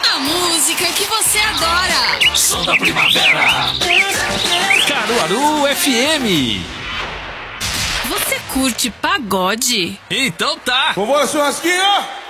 A música que você adora. Som da primavera. Caruaru FM. Você curte pagode? Então tá. Vovô churrasquinho!